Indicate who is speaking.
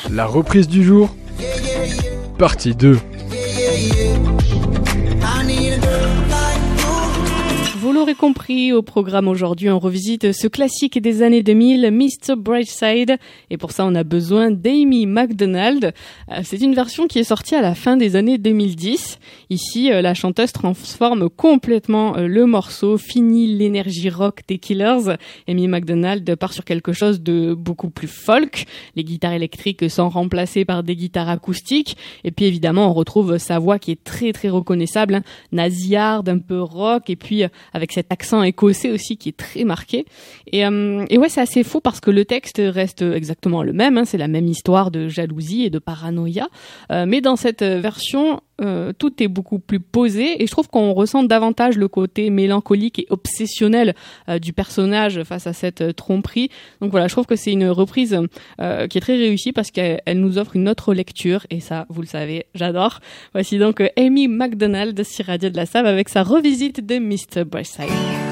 Speaker 1: La reprise du jour, partie 2.
Speaker 2: Vous l'aurez compris, au programme aujourd'hui, on revisite ce classique des années 2000, Mr. Brightside. Et pour ça, on a besoin d'Amy Macdonald. C'est une version qui est sortie à la fin des années 2010. Ici, la chanteuse transforme complètement le morceau, finit l'énergie rock des Killers. Amy Macdonald part sur quelque chose de beaucoup plus folk. Les guitares électriques sont remplacées par des guitares acoustiques. Et puis évidemment, on retrouve sa voix qui est très très reconnaissable, nasillarde, un peu rock, et puis avec cet accent écossais aussi qui est très marqué. Et ouais, c'est assez fou parce que le texte reste exactement le même, c'est la même histoire de jalousie et de paranoïa, mais dans cette version, tout est beaucoup plus posé et je trouve qu'on ressent davantage le côté mélancolique et obsessionnel du personnage face à cette tromperie. Donc voilà, je trouve que c'est une reprise qui est très réussie parce qu'elle nous offre une autre lecture et ça, vous le savez, j'adore. Voici donc Amy Macdonald sur Radio de la Save avec sa revisite de Mr. Brightside.